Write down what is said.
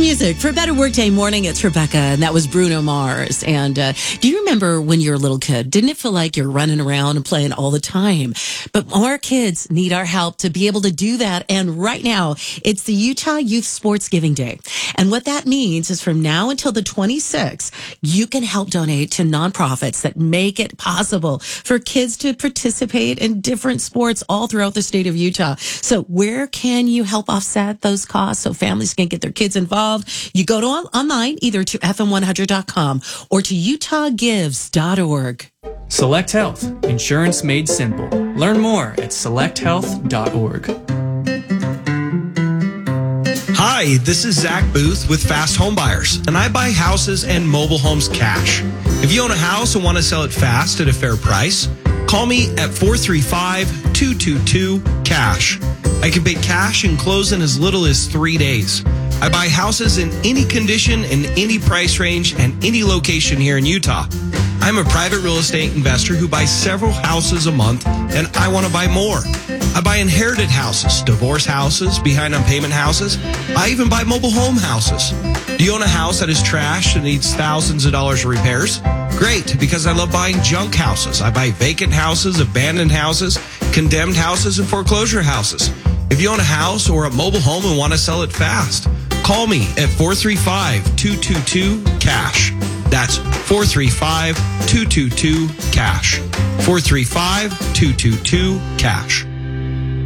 music for a better workday morning. It's Rebecca, and that was Bruno Mars. And do you remember when you were a little kid? Didn't it feel like you're running around and playing all the time? But more kids need our help to be able to do that. And right now, it's the Utah Youth Sports Giving Day. And what that means is from now until the 26th, you can help donate to nonprofits that make it possible for kids to participate in different sports all throughout the state of Utah. So where can you help offset those costs so families can get their kids involved? You go to online, either to fm100.com or to utahgives.org. Select Health, insurance made simple. Learn more at selecthealth.org. Hi, this is Zach Booth with Fast Home Buyers, and I buy houses and mobile homes cash. If you own a house and want to sell it fast at a fair price, call me at 435-222-CASH. I can pay cash and close in as little as 3 days. I buy houses in any condition, in any price range, and any location here in Utah. I'm a private real estate investor who buys several houses a month, and I want to buy more. I buy inherited houses, divorce houses, behind on payment houses. I even buy mobile home houses. Do you own a house that is trashed and needs thousands of dollars of repairs? Great, because I love buying junk houses. I buy vacant houses, abandoned houses, condemned houses, and foreclosure houses. If you own a house or a mobile home and want to sell it fast, call me at 435-222-CASH. That's 435-222-CASH. 435-222-CASH.